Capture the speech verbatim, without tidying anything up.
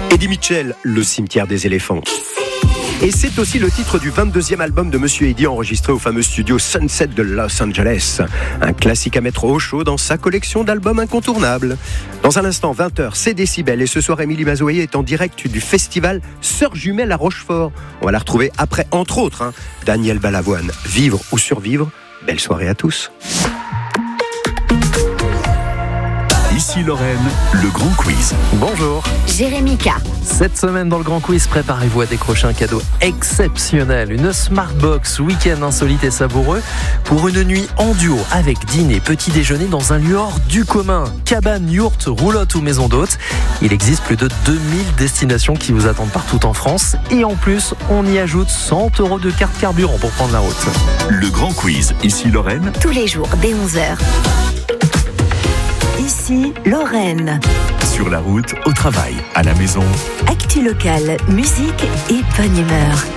Eddie Mitchell, Le cimetière des éléphants. Et c'est aussi le titre du vingt-deuxième album de Monsieur Eddie, enregistré au fameux studio Sunset de Los Angeles. Un classique à mettre au chaud dans sa collection d'albums incontournables. Dans un instant, vingt heures, c'est Décibel. Et ce soir, Émilie Mazoyer est en direct du festival Sœurs Jumelles à Rochefort. On va la retrouver après, entre autres, hein, Daniel Balavoine. Vivre ou survivre. Belle soirée à tous. Ici Lorraine, le Grand Quiz. Bonjour. Jérémy K. Cette semaine dans le Grand Quiz, préparez-vous à décrocher un cadeau exceptionnel. Une Smartbox week-end insolite et savoureux pour une nuit en duo avec dîner, petit déjeuner dans un lieu hors du commun. Cabane, yourte, roulotte ou maison d'hôte. Il existe plus de deux mille destinations qui vous attendent partout en France. Et en plus, on y ajoute cent euros de carte carburant pour prendre la route. Le Grand Quiz, ici Lorraine. Tous les jours dès onze heures. Ici Lorraine. Sur la route, au travail, à la maison. Actu locale, musique et bonne humeur.